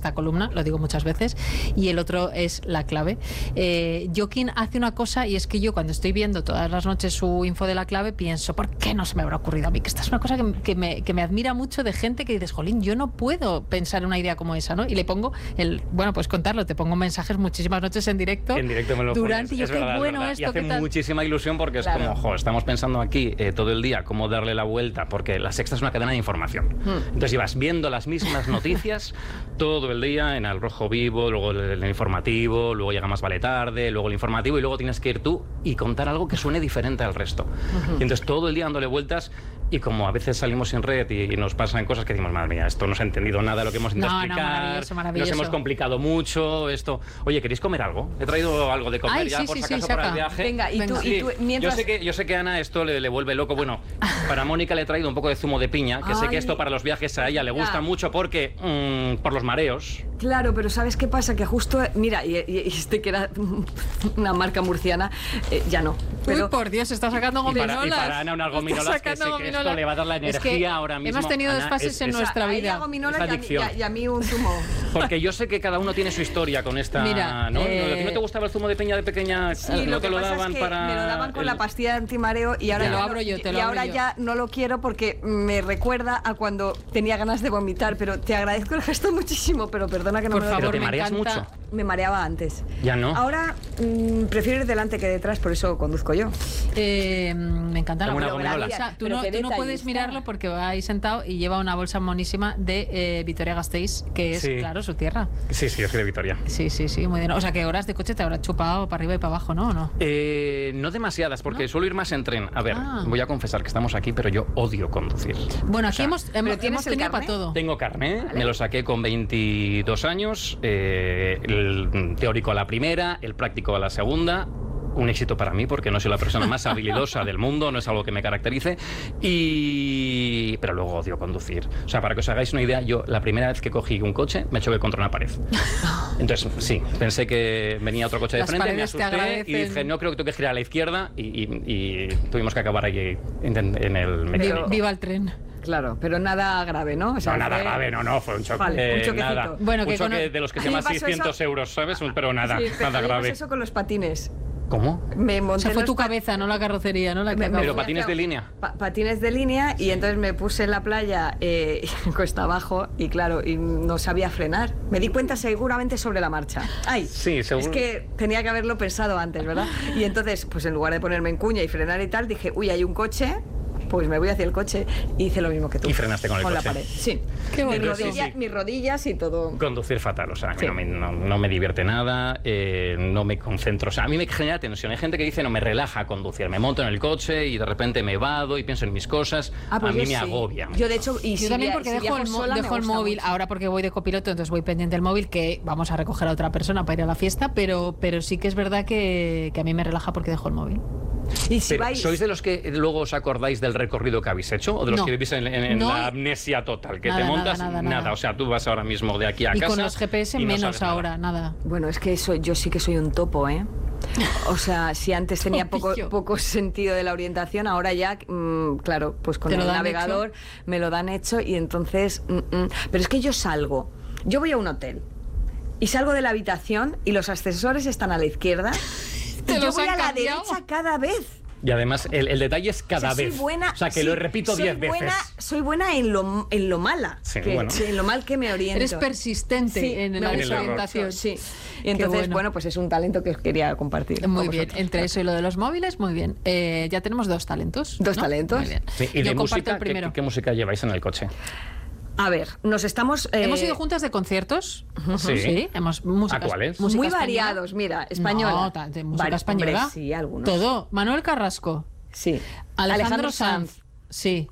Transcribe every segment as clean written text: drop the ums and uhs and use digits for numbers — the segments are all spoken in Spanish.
esta columna, lo digo muchas veces, y el otro es La Clave. Joaquín hace una cosa, y es que yo cuando estoy viendo todas las noches su info de La Clave pienso, ¿por qué no se me habrá ocurrido a mí? Que esta es una cosa que me admira mucho, de gente que dices, jolín, yo no puedo pensar en una idea como esa, ¿no? Y le pongo bueno, pues contarlo, te pongo mensajes muchísimas noches en directo. En directo me lo durante, pones. y yo, qué bueno esto, y hace muchísima ilusión porque es como, estamos pensando aquí todo el día cómo darle la vuelta, porque La Sexta es una cadena de información. Entonces ibas viendo las mismas noticias todo el día en El Rojo Vivo, luego el informativo, luego llega Más Vale Tarde, luego el informativo, y luego tienes que ir tú y contar algo que suene diferente al resto. Y entonces todo el día dándole vueltas, y como a veces salimos en red y nos pasan cosas que decimos, madre mía, esto no se ha entendido nada de lo que hemos intentado explicar, maravilloso. nos hemos complicado mucho, esto... Oye, ¿queréis comer algo? He traído algo de comer por si acaso para el viaje. Venga, y tú mientras... Yo sé que a Ana esto le vuelve loco. Bueno, para Mónica le he traído un poco de zumo de piña, que sé que esto para los viajes a ella le gusta mucho porque por los mareos. Claro, pero ¿sabes qué pasa? Que justo, mira, y este que era una marca murciana, ya no. Pero... Uy, por Dios, está sacando gominolas. Y para Ana unas gominolas que sé que esto le va a dar la energía ahora mismo. Hemos tenido desfases en nuestra vida. Gominolas y a mí un zumo. Porque yo sé que cada uno tiene su historia con esta... Mira, ¿no? ¿A ti no te gustaba el zumo de piña de pequeña? Sí, ¿No lo te que lo pasa daban es que para...? me lo daban con la pastilla de antimareo y ahora, ya no lo quiero porque me recuerda a cuando tenía ganas de vomitar, pero te agradezco el gesto muchísimo, pero perdona que no por me lo... favor, ¿Te mareas mucho? Me mareaba antes. Ya no. Ahora prefiero ir delante que detrás, por eso conduzco yo. Me encanta la bolsa. Tú no puedes mirarlo porque va ahí sentado y lleva una bolsa monísima de Vitoria-Gasteiz, que es, claro, su tierra. Sí, yo soy de Vitoria. Sí, muy bien. O sea, que horas de coche te habrás chupado para arriba y para abajo, ¿no? ¿O no? No demasiadas, porque suelo ir más en tren. A ver, voy a confesar que estamos aquí, pero yo odio conducir. Bueno, aquí hemos tenido para todo. Tengo carné, me lo saqué con 22 años, el teórico a la primera, el práctico a la segunda. Un éxito para mí porque no soy la persona más habilidosa del mundo, no es algo que me caracterice, pero luego odio conducir. O sea, para que os hagáis una idea, yo la primera vez que cogí un coche me choqué contra una pared. Entonces, sí, pensé que venía otro coche de frente, me asusté y dije, no, creo que tengo que girar a la izquierda y tuvimos que acabar ahí en el medio. Viva el tren. Claro, pero nada grave, ¿no? O sea, no, nada grave, no, fue un choque. Vale, un choquecito. Nada. Bueno, un choque de los que se llaman 600 euros, ¿sabes? Pero nada, nada grave. Eso con los patines. ¿Cómo? O sea, fue tu cabeza, no la carrocería, ¿no? Pero patines de línea. Patines de línea, y entonces me puse en la playa cuesta abajo y claro, y no sabía frenar. Me di cuenta seguramente sobre la marcha. Ay, sí, seguro. Es que tenía que haberlo pensado antes, ¿verdad? Y entonces, pues en lugar de ponerme en cuña y frenar y tal, dije, uy, hay un coche... Pues me voy hacia el coche y hice lo mismo que tú. Y frenaste con el coche. La pared. Sí. Qué bonito. Mis rodillas y todo. Conducir fatal, o sea, no me divierte nada, no me concentro. O sea, a mí me genera tensión. Hay gente que dice, no, me relaja conducir. Me monto en el coche y de repente me vado y pienso en mis cosas. Pues a mí me agobia. Yo, de hecho, yo también porque dejo el móvil. Mucho. Ahora porque voy de copiloto, entonces voy pendiente del móvil, que vamos a recoger a otra persona para ir a la fiesta, pero sí que es verdad que a mí me relaja porque dejo el móvil. Y si ¿Sois de los que luego os acordáis del recorrido que habéis hecho? ¿O de los que vivís en la amnesia total? Que te montas nada. O sea, tú vas ahora mismo de aquí a casa. Y con los GPS menos ahora, nada. Bueno, es que yo sí que soy un topo, ¿eh? O sea, si antes tenía poco sentido de la orientación, ahora ya, claro, pues con el navegador me lo dan hecho y entonces... Pero es que yo voy a un hotel y salgo de la habitación y los ascensores están a la izquierda. Yo voy a la derecha cada vez. Y además, el detalle es cada vez. Buena, o sea, que lo repito 10 veces. Soy buena en lo mala. Sí, en lo mal que me oriento. Eres persistente en la desorientación. Sí. Y entonces, pues es un talento que os quería compartir. Muy bien. Entre eso y lo de los móviles, muy bien. Ya tenemos 2 talentos. ¿Dos talentos? Muy bien. Sí, y yo de comparto música, el primero. ¿qué música lleváis en el coche? A ver, hemos ido juntas de conciertos. Sí. ¿A cuáles? Muy variados, mira, española. No, de música española. Hombre, sí, algunos. Todo. Manuel Carrasco. Sí. Alejandro Sanz. Sí.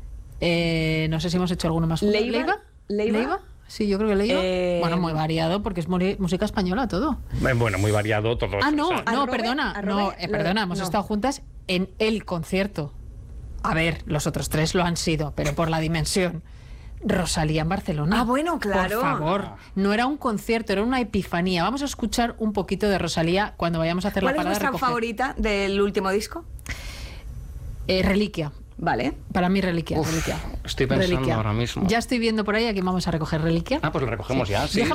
No sé si hemos hecho alguno más. ¿Leiva? Sí, yo creo que Leiva. Bueno, muy variado porque es música española todo. Bueno, muy variado todo. Perdona, hemos estado juntas en el concierto. A ver, los otros 3 lo han sido, pero por la dimensión. Rosalía en Barcelona. Ah, bueno, claro. Por favor, no era un concierto, era una epifanía. Vamos a escuchar un poquito de Rosalía cuando vayamos a hacer la parada de recoger. ¿Cuál es vuestra favorita del último disco? Reliquia. Vale. Para mí Reliquia. Estoy pensando ahora mismo. Ya estoy viendo por ahí a quién vamos a recoger Reliquia. Pues lo recogemos ya, sí.